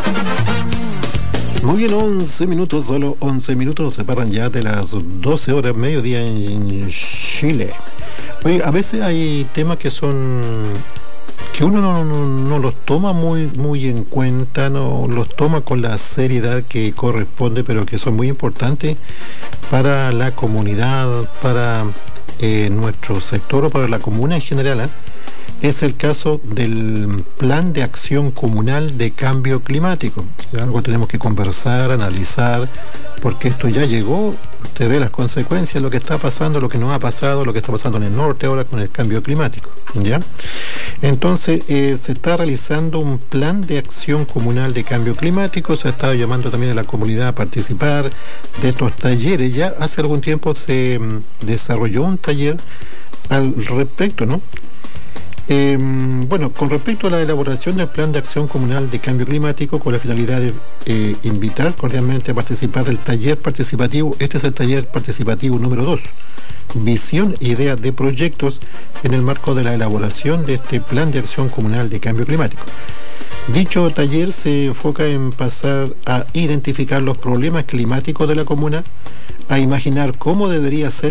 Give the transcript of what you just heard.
Muy bien, 11 minutos, solo 11 minutos nos separan ya de las 12 horas, mediodía en Chile. Oye, a veces hay temas que uno no los toma muy en cuenta, no los toma con la seriedad que corresponde, pero que son muy importantes para la comunidad, para nuestro sector o para la comuna en general, ¿eh? Es el caso del Plan de Acción Comunal de Cambio Climático. Algo tenemos que conversar, analizar, porque esto ya llegó. Usted ve las consecuencias, lo que está pasando, lo que no ha pasado, lo que está pasando en el norte ahora con el cambio climático, ¿ya? Entonces, se está realizando un Plan de Acción Comunal de Cambio Climático. Se ha estado llamando también a la comunidad a participar de estos talleres. Ya hace algún tiempo se desarrolló un taller al respecto, ¿no? Bueno, con respecto a la elaboración del Plan de Acción Comunal de Cambio Climático, con la finalidad de invitar cordialmente a participar del taller participativo. Este es el taller participativo número 2, visión e ideas de proyectos en el marco de la elaboración de este Plan de Acción Comunal de Cambio Climático. Dicho taller se enfoca en pasar a identificar los problemas climáticos de la comuna, a imaginar cómo debería ser